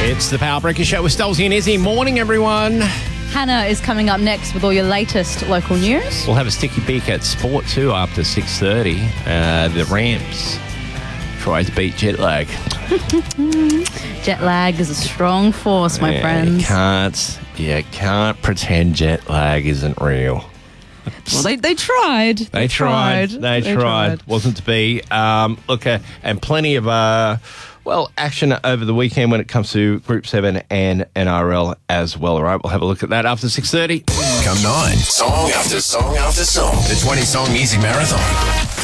It's the Power Breaker Show with Stolzy and Izzy. Morning, everyone. Hannah is coming up next with all your latest local news. We'll have a sticky beak at Sport too after 6:30. The Ramps try to beat jet lag. Jet lag is a strong force, my friends. You can't pretend jet lag isn't real. Well, they tried. They tried. Wasn't to be. And plenty of action over the weekend when it comes to Group 7 and NRL as well. All right, we'll have a look at that after 6:30. Come 9. Song after song after song. The 20-song Easy Marathon.